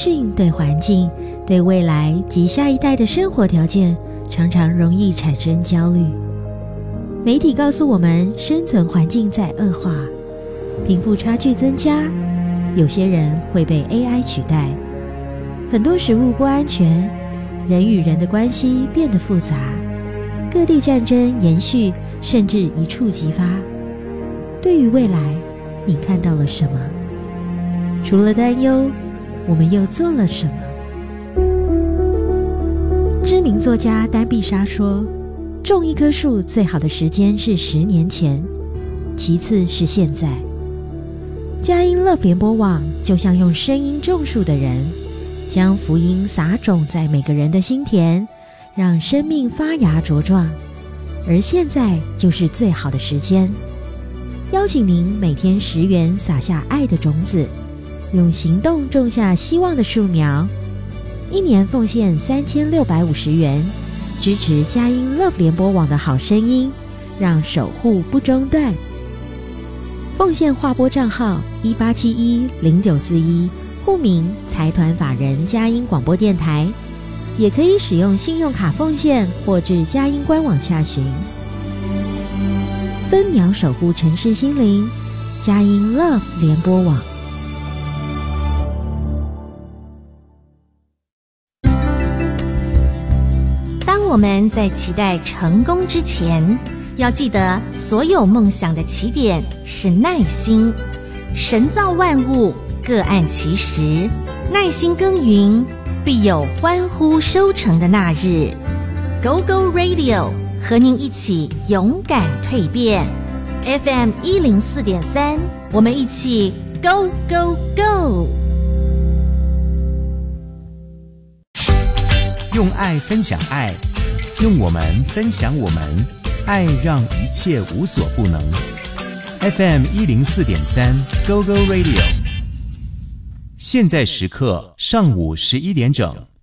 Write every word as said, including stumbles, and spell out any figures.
资讯、对环境、对未来及下一代的生活条件，常常容易产生焦虑。媒体告诉我们，生存环境在恶化，贫富差距增加，有些人会被 A I 取代，很多食物不安全，人与人的关系变得复杂，各地战争延续，甚至一触即发。对于未来，你看到了什么？除了担忧，我们又做了什么？知名作家丹碧莎说，种一棵树最好的时间是十年前，其次是现在。佳音 Love 联播网就像用声音种树的人，将福音撒种在每个人的心田，让生命发芽茁壮。而现在就是最好的时间，邀请您每天十元撒下爱的种子，用行动种下希望的树苗。一年奉献三千六百五十元，支持佳音 Love 联播网的好声音，让守护不中断。奉献划拨账号一八七一零九四一，户名财团法人佳音广播电台，也可以使用信用卡奉献或至佳音官网洽询。分秒守护城市心灵，佳音 Love 联播网。 当我们在期待成功之前，要记得所有梦想的起点是耐心。神造万物，各按其时，耐心耕耘，必有欢呼收成的那日。 Go Go Radio 和您一起勇敢蜕变。 F M 一零四点三，我们一起 Go Go Go。 用爱分享爱，用我们分享我们，爱让一切无所不能。 F M 一零四点三 Go Go Radio， 现在时刻上午十一点整。